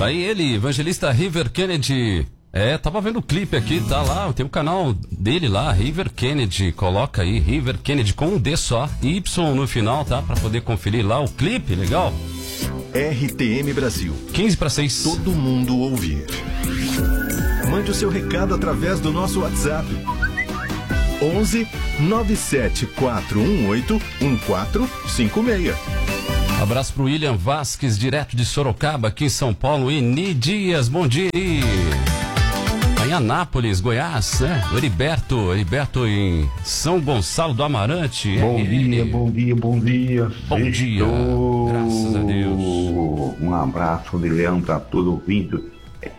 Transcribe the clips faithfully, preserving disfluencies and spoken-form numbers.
Aí ele, evangelista River Kennedy. É, tava vendo o clipe aqui, tá lá, tem o canal dele lá, River Kennedy, coloca aí, River Kennedy com um D só, Y no final, tá? Pra poder conferir lá o clipe, legal? R T M Brasil. quinze para seis. Todo mundo ouvir. Mande o seu recado através do nosso WhatsApp. onze nove sete quatro um oito um quatro cinco seis. Abraço pro William Vasques, direto de Sorocaba, aqui em São Paulo. Eni Dias, bom dia. Em Anápolis, Goiás, né? O Heriberto, Heriberto em São Gonçalo do Amarante. Bom R N. dia, bom dia, bom dia. Bom Sextou. dia, graças a Deus. Um abraço de Leão para todo ouvindo.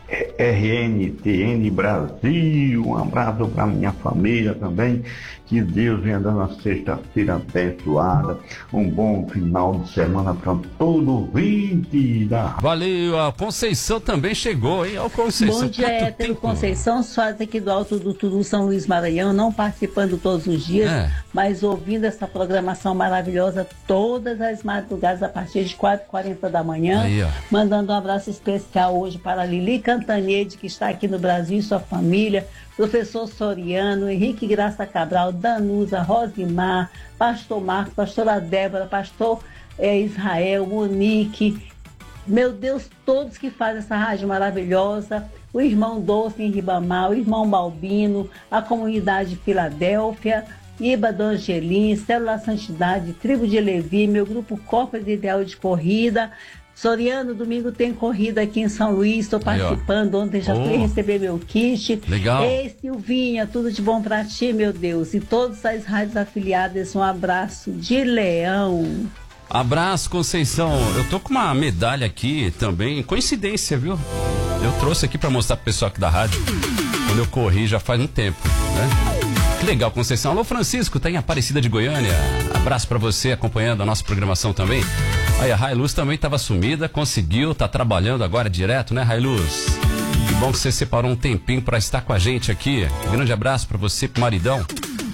R N T N Brasil, um abraço para minha família também. Que Deus venha dando a sexta-feira abençoada. Um bom final de semana para todo ouvinte da... Valeu, a Conceição também chegou, hein? Ó, Conceição. Bom dia, Hétero Conceição, Soares aqui do Alto do Turu, São Luís, Maranhão, não participando todos os dias, é. mas ouvindo essa programação maravilhosa todas as madrugadas a partir de quatro e quarenta da manhã. Aí, mandando um abraço especial hoje para a Lili Cantanhede, que está aqui no Brasil, e sua família, professor Soriano, Henrique Graça Cabral, Danusa, Rosimar, pastor Marcos, pastora Débora, pastor é, Israel, Monique, meu Deus, todos que fazem essa rádio maravilhosa, o irmão Doce em Ribamar, o irmão Balbino, a comunidade Filadélfia, Iba do Angelim, Célula Santidade, Tribo de Levi, meu grupo Corpos Ideal de Corrida. Soriano, domingo tem corrida aqui em São Luís, estou participando, ontem já oh. fui receber meu kit. Legal. Ei, Silvinha, tudo de bom pra ti, meu Deus. E todas as rádios afiliadas, um abraço de Leão. Abraço, Conceição. Eu tô com uma medalha aqui também, coincidência, viu? Eu trouxe aqui pra mostrar pro pessoal aqui da rádio, quando eu corri já faz um tempo, né? Que legal, Conceição. Alô, Francisco, tá em Aparecida de Goiânia. Abraço pra você acompanhando a nossa programação também. Aí a Railuz também estava sumida, conseguiu, tá trabalhando agora direto, né, Railuz? Que bom que você separou um tempinho para estar com a gente aqui. Um grande abraço para você, pro maridão.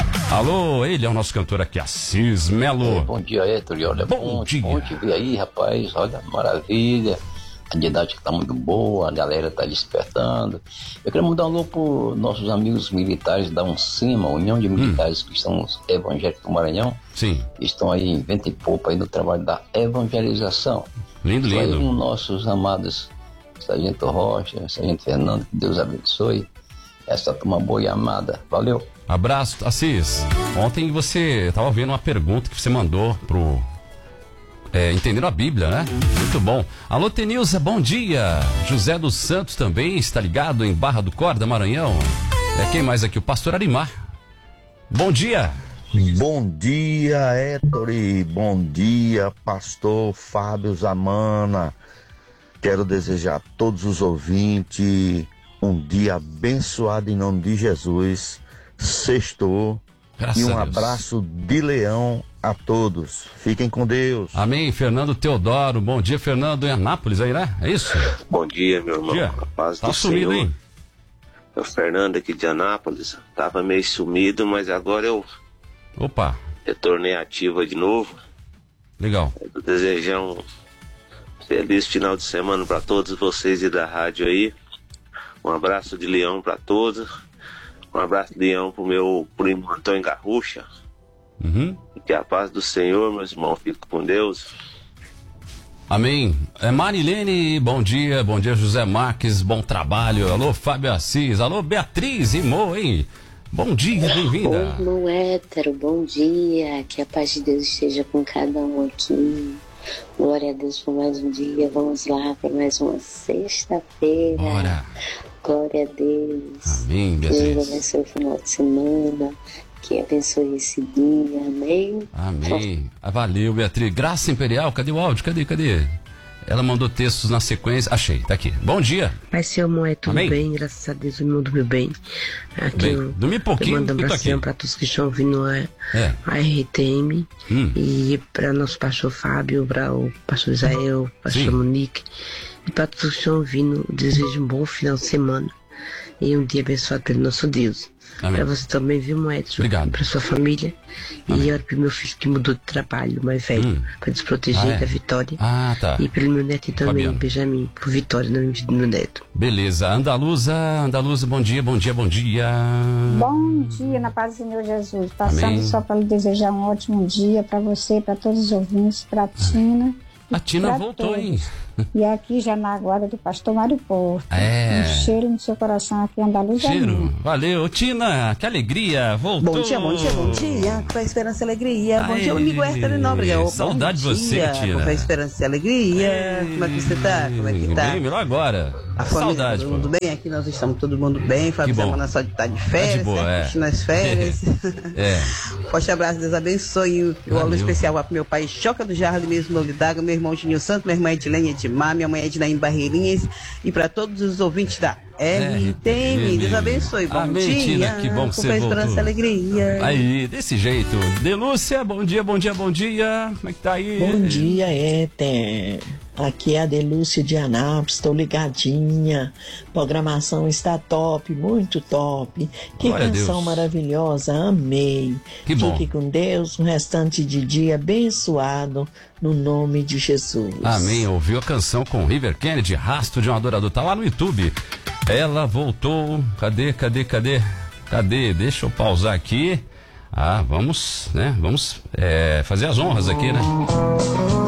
Alô, ele é o nosso cantor aqui, Assis Melo. É, bom dia, Héctor. Olha, bom, bom dia. Bom te ver aí, rapaz. Olha, maravilha. A didática tá muito boa, a galera tá despertando. Eu quero mandar um alô para nossos amigos militares da UNCIMA, União de Militares hum. Cristãos Evangélicos do Maranhão. Sim. Que estão aí em vento e poupa aí no trabalho da evangelização. Lindo, lindo. Aí com nossos amados Sargento Rocha, Sargento Fernando, que Deus abençoe. Essa turma boa e amada. Valeu. Abraço, Assis. Ontem você estava vendo uma pergunta que você mandou pro... É, entendendo a Bíblia, né? Muito bom. Alô, Tenilza, bom dia. José dos Santos também está ligado em Barra do Corda, Maranhão. É, quem mais aqui? O pastor Arimar. Bom dia. Bom dia, Héctor. Bom dia, pastor Fábio Zamana. Quero desejar a todos os ouvintes um dia abençoado em nome de Jesus. Sextou. Graças e um a Deus. Abraço de Leão a todos. Fiquem com Deus. Amém. Fernando Teodoro. Bom dia, Fernando, em Anápolis aí, né? É isso? Bom dia, meu irmão. Dia. A paz tá do sumido, Senhor. Hein? É o Fernando aqui de Anápolis. Tava meio sumido, mas agora eu Opa. retornei ativa de novo. Legal. Eu desejar um feliz final de semana para todos vocês e da rádio aí. Um abraço de Leão para todos. Um abraço de Leão pro meu primo Antônio Garrucha. Uhum. E que a paz do Senhor, meus irmãos, fique com Deus. Amém. É Marilene, bom dia. Bom dia, José Marques, bom trabalho. Alô, Fábio Assis. Alô, Beatriz Imô, hein? Bom dia, bem-vinda. Oi, meu hétero, bom dia. Que a paz de Deus esteja com cada um aqui. Glória a Deus por mais um dia. Vamos lá para mais uma sexta-feira. Bora. Glória a Deus. Amém, Beatriz. Deus abençoe o final de semana. Que abençoe esse dia. Amém. Amém. Ah, valeu, Beatriz. Graça Imperial, cadê o áudio? Cadê, cadê? Ela mandou textos na sequência. Achei, tá aqui. Bom dia. Pai, seu amor, é tudo Amém. bem, graças a Deus, o mundo dormiu bem. Aqui bem. Eu, Dormi pouquinho, eu mando um eu tô abração aqui. para todos que estão ouvindo a, É. a R T M. Hum. E para nosso pastor Fábio, para o pastor Israel, pastor Sim. Monique. E para todos que estão ouvindo, desejo um bom final de semana. E um dia abençoado pelo nosso Deus. Para você também, viu, Moedson? Obrigado. Para sua família. Amém. E olha pro meu filho que mudou de trabalho, mais velho, hum. para desproteger ah, é? da Vitória. Ah, tá. E pelo meu neto também, Fabiano. Benjamin, por Vitória, no meu neto. Beleza. Andaluza, Andaluza, bom dia, bom dia, bom dia. Bom dia, na paz do Senhor Jesus. Passando Amém. Só para lhe desejar um ótimo dia para você, para todos os ouvintes, para a Tina. A Tina voltou, todos. hein? E aqui já na guarda do pastor Mário Porto. É. Um cheiro no seu coração aqui, Andaluza. Cheiro. Valeu. Tina, que alegria. Voltou. Bom dia, bom dia, bom dia. Com a esperança e alegria. Bom Aê. dia, amigo Herta de Nóbrega. Saudade de você, Tina. Com a esperança e alegria. Aê. Como é que você tá? Como é que tá? Bem, melhor agora. A família, saudade, todo mundo bem? Aqui nós estamos todo mundo bem. Fábio semana só de estar de férias, tá de boa, né? É. Nas férias. É. Forte abraço, Deus abençoe. O alô especial para meu pai Choca do Jardim mesmo, Novo Daga, meu irmão Juninho Santo, minha irmã Edilene Edmar, minha mãe Edna em Barreirinhas e para todos os ouvintes da R T M. Deus abençoe. Bom Amém, dia. Tina, que bom que com você voltou. esperança e alegria. Aí, desse jeito. Delúcia, bom dia, bom dia, bom dia. Como é que tá aí? Bom dia, Éter. Aqui é a Delúcia de Anápolis, estou ligadinha. Programação está top, muito top. Que Glória canção maravilhosa, amei. Que bom. Fique com Deus, um restante de dia abençoado, no nome de Jesus. Amém. Ouviu a canção com River Kennedy, Rastro de um Adorador. Tá lá no YouTube. Ela voltou. Cadê, cadê, cadê? Cadê? Deixa eu pausar aqui. Ah, vamos, né? Vamos é, fazer as honras aqui, né?